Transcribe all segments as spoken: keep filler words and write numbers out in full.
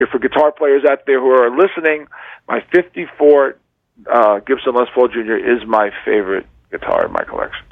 For guitar players out there who are listening, my fifty-four uh, Gibson Les Paul Junior is my favorite guitar in my collection.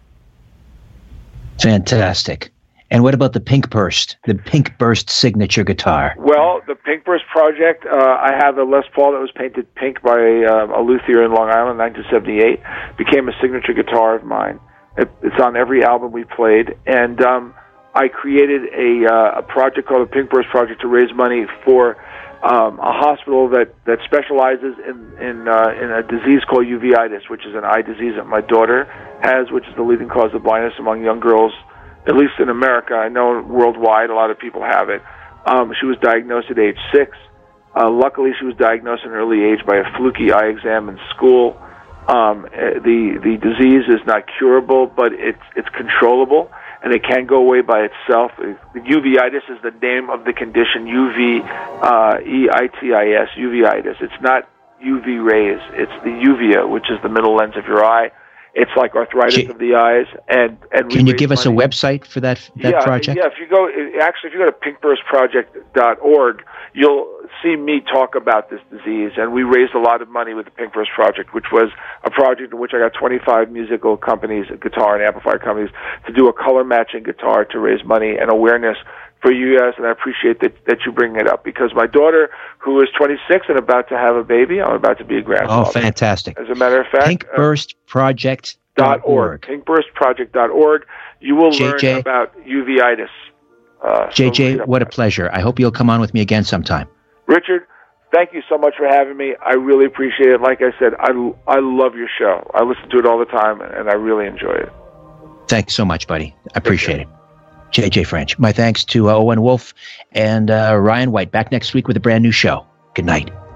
Fantastic. And what about the Pink Burst, the Pink Burst signature guitar? Well, the Pink Burst project, uh, I have a Les Paul that was painted pink by uh, a luthier in Long Island in nineteen seventy-eight. Became a signature guitar of mine. It, it's on every album we played. And um, I created a, uh, a project called the Pink Burst Project to raise money for um, a hospital that, that specializes in in, uh, in a disease called uveitis, which is an eye disease that my daughter has, which is the leading cause of blindness among young girls. At least in America. I know worldwide a lot of people have it. Um, she was diagnosed at age six. Uh, luckily, she was diagnosed at an early age by a fluky eye exam in school. Um, the the disease is not curable, but it's it's controllable, and it can go away by itself. The uveitis is the name of the condition, U V E I T I S, uveitis. It's not U V rays. It's the uvea, which is the middle lens of your eye. It's like arthritis G- of the eyes, and and we can you give us money. a website for that that yeah, project? Yeah, if you go, actually, if you go to pink burst project dot org, you'll see me talk about this disease. And we raised a lot of money with the Pink Burst Project, which was a project in which I got twenty-five musical companies, guitar and amplifier companies, to do a color matching guitar to raise money and awareness for you guys, and I appreciate that, that you bring it up, because my daughter, who is twenty-six and about to have a baby, I'm about to be a grandfather. Oh, fantastic. As a matter of fact, pink burst project dot org. pink burst project dot org. You will J J, learn about uveitis. Uh, J J, so what a pleasure. I hope you'll come on with me again sometime. Richard, thank you so much for having me. I really appreciate it. Like I said, I, I love your show. I listen to it all the time, and I really enjoy it. Thanks so much, buddy. I appreciate it. J J French. My thanks to uh, Owen Wolf and uh, Ryan White. Back next week with a brand new show. Good night.